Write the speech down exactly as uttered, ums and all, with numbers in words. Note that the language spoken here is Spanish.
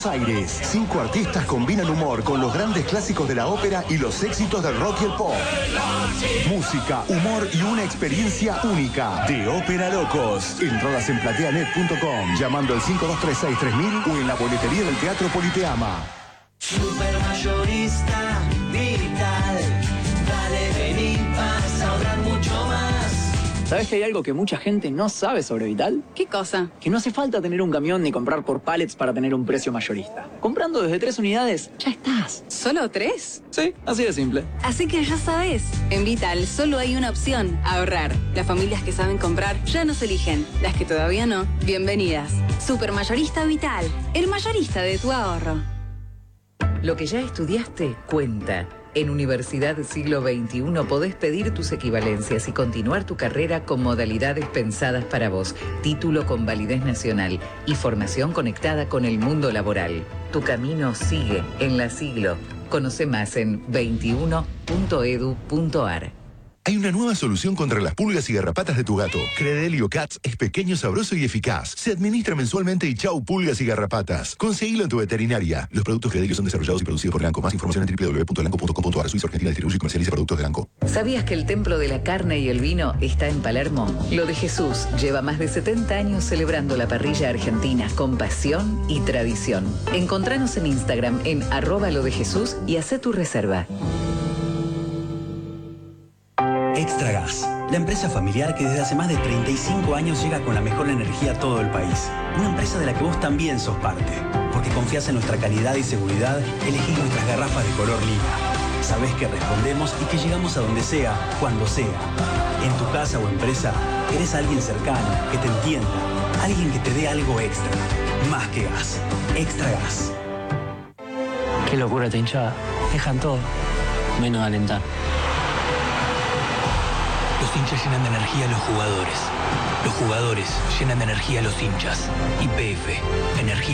Aires. Cinco artistas combinan humor con los grandes clásicos de la ópera y los éxitos del rock y el pop. Música, humor y una experiencia única. De Ópera Locos. Entradas en plateanet punto com, llamando al cinco dos tres seis tres mil o en la boletería del Teatro Politeama. Supermayorista Vital. Dale, vení, vas a ahorrar mucho más. ¿Sabes que hay algo que mucha gente no sabe sobre Vital? ¿Qué cosa? Que no hace falta tener un camión ni comprar por pallets para tener un precio mayorista. Comprando desde tres unidades, ya estás. ¿Solo tres? Sí, así de simple. Así que ya sabes, en Vital solo hay una opción, ahorrar. Las familias que saben comprar ya nos eligen. Las que todavía no, bienvenidas. Supermayorista Vital, el mayorista de tu ahorro. Lo que ya estudiaste cuenta. En Universidad Siglo veintiuno podés pedir tus equivalencias y continuar tu carrera con modalidades pensadas para vos, título con validez nacional y formación conectada con el mundo laboral. Tu camino sigue en la Siglo. Conoce más en veintiuno punto edu punto ar. Hay una nueva solución contra las pulgas y garrapatas de tu gato. Credelio Cats es pequeño, sabroso y eficaz. Se administra mensualmente y chau pulgas y garrapatas. Conseguilo en tu veterinaria. Los productos Credelio son desarrollados y producidos por Elanco. Más información en doble u doble u doble u punto elanco punto com punto ar. Suiza Argentina distribuye y comercializa productos de Elanco. ¿Sabías que el templo de la carne y el vino está en Palermo? Lo de Jesús lleva más de setenta años celebrando la parrilla argentina con pasión y tradición. Encontranos en Instagram en arroba lo de Jesús y hacé tu reserva. Extragas, la empresa familiar que desde hace más de treinta y cinco años llega con la mejor energía a todo el país. Una empresa de la que vos también sos parte. Porque confías en nuestra calidad y seguridad, elegís nuestras garrafas de color lila. Sabés que respondemos y que llegamos a donde sea, cuando sea. En tu casa o empresa, querés a alguien cercano, que te entienda. Alguien que te dé algo extra. Más que gas. Extragas. Qué locura esta hinchada. Dejan todo, menos alentar. Los hinchas llenan de energía a los jugadores. Los jugadores llenan de energía a los hinchas. Y P F, energía.